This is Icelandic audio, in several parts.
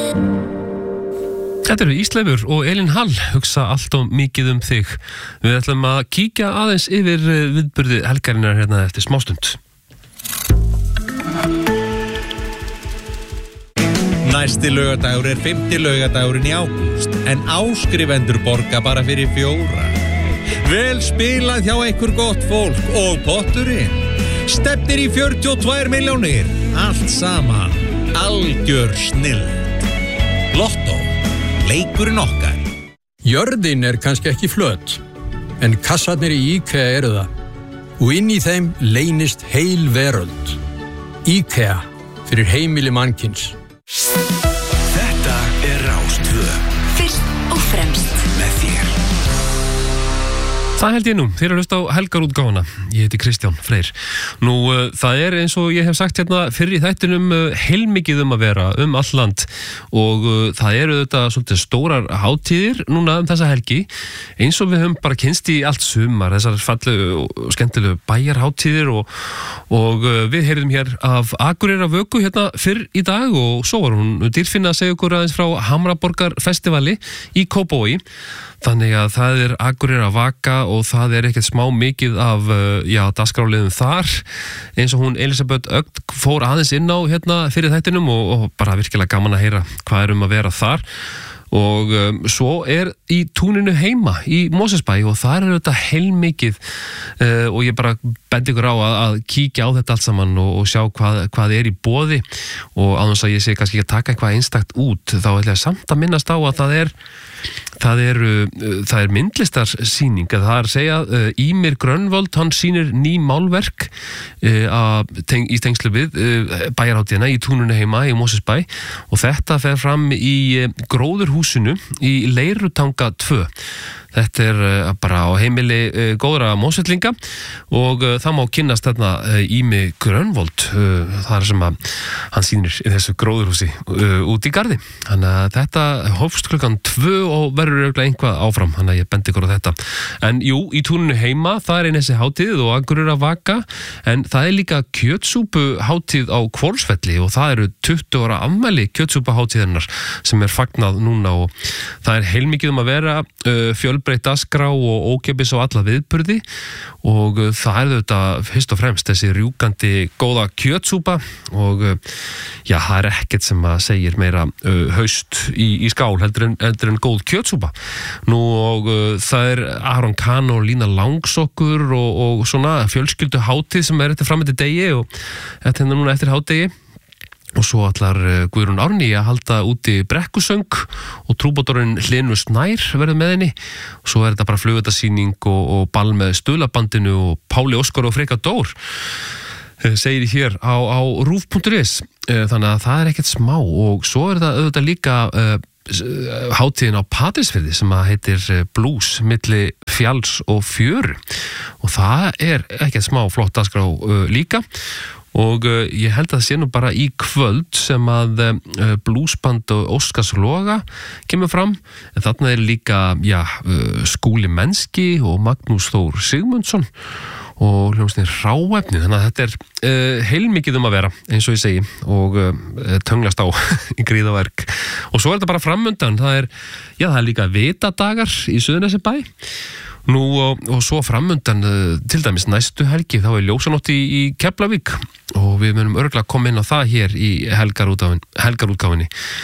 Þetta eru Ísleifur og Elín Hall, hugsa allt og mikið þig. Við ætlum að kíkja aðeins yfir viðburði helgarinnar hérna eftir smástund. Næsti laugardagur 5. laugardagurinn í ágúst, en áskrifendur borga bara fyrir 4. Vel spilað hjá einhver gott fólk og potturinn. Stefnir í 42 milljónir, allt saman, algjör snilld. Lottó. Leikurinn okkar. Jörðin kannski ekki flöt, en kassarnir í IKEA eru það. Og inn í þeim leynist heil veröld. IKEA, fyrir heimili mannkins. Þetta Rás 2. Fyrst og fremst með þér. Það held ég nú, þér að hlusta á helgarútgáfuna. Ég heiti Kristján Freyr. Nú, það eins og ég hef sagt hérna fyrr í þættinum heilmikið að vera all land og það eru þetta svolítið stórar hátíðir núna þessa helgi, eins og við höfum bara kynnst í allt sumar, þessar fallegu og skemmtilegu bæjarhátíðir og við heyrðum hér af Akureyrarvöku hérna fyrr í dag og svo var hún Dýrfinna að segja okkur aðeins frá Hamraborgarfestivali í Kópavogi. Þannig að það Akureyrarvaka og það ekkert smá mikið af dagskráliðum þar, eins og hún Elisabeth Ögn fór aðeins inn á hérna fyrir þættinum og bara virkilega gaman að heyra hvað að vera þar. Og svo í túninu heima í Mosfellsbæ og þar þetta heilmikið og ég bara bendi ykkur á að kíkja á þetta allt saman og sjá hvað í boði og áðans að ég sé kannski ekki að taka eitthvað einstakt út, þá ætla ég samt að minnast á að það er myndlistarsýning, það að segja Ímir Grönvold, hann sýnir ný málverk í tengslu við bæjarhátíðina í túninu heima í Mosfellsbæ og þetta fer fram í gróðurhúsinu í Leirutanga 2. Þetta bara á heimili góðra Mosfellinga og það má kynnast þarna Ími Grönvold, þar sem að hann sýnir í þessu gróðurhúsi út í garði. Þannig að þetta hófst klukkan 2 og verður örugglega eitthvað áfram, þannig að ég bendi ykkur á þetta. En jú, í túninu heima, það þessi hátíð og Akureyrarvaka, en það líka kjötsúpuhátíð á Hvolsvelli og það eru 20 ára afmæli kjötsúpuhátíðarinnar sem fagnað núna og það heilmikið að vera fjölbreytt dagskrá og ókeypis á alla viðburði og það þetta fyrst og fremst þessi rjúkandi góða kjötsúpa og það ekkert sem að segir meira haust í skál heldur en góð kjötsúpa. Nú og það Aron Kahn og Lína Langsokkur og svona fjölskyldu hátíð sem þetta fram eftir degi og þetta núna eftir hádegi. Og svo ætlar Guðrún Árný að halda úti brekkusöng og trúbátorinn Hlynur Snær verður með henni og svo þetta bara flugeldasýning og ball með Stuðlabandinu og Páli Óskar og Freyja Dór segir hér á rúv.is, þannig að það ekkert smá og svo þetta auðvitað líka hátíðin á Patreksfirði sem að heitir Blues milli fjalls og fjöru og það ekkert smá flott dagskrá líka. Og ég held að það sé nú bara í kvöld sem að bluesband Óskars Loga kemur fram, en þarna líka Skúli Menski og Magnús Þór Sigmundsson og hljómsveitin Hráefni, þannig að þetta heilmikið að vera, eins og ég segi, og tönglast á í gríðaverk. Og svo þetta bara framundan, það líka vitadagar í Suðurnesjabæ. Nú og svo framundan til dæmis næstu helgi þá ljósanótt í Keflavík og við munum örugglega koma inn á það hér í helgarútgáfinni.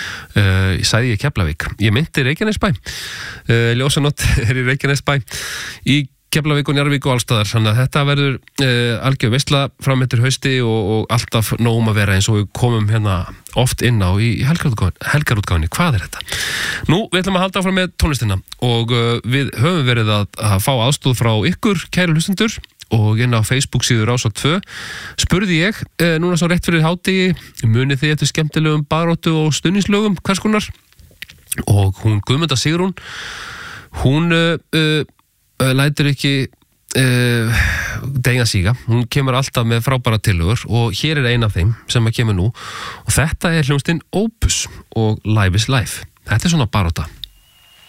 Ég sagði ég Keflavík, ég meinti Reykjanesbæ. Ljósanótt í Reykjanesbæ í Keflavík og Njarðvík og allstaðar, þannig að þetta verður algjör veisla fram eftir hausti og alltaf nóg að vera eins og við komum hérna oft inn á í helgarútgáfinni. Hvað þetta? Nú, við ætlum að halda áfram með tónlistina og við höfum verið að fá aðstoð frá ykkur, kæru hlustendur, og inn á Facebook síðu Rás 2 spurði ég, núna svo rétt fyrir hádegi, munið þið eftir skemmtilegum baráttu og stuðningslögum, hvers konar? Og hún Guðmunda Sigrún, hún lætur ekki degja síga, hún kemur alltaf með frábæra tillögur og hér ein af þeim sem að kemur nú og þetta hljómsveitin Opus og Live is Life. Þetta svona barátta.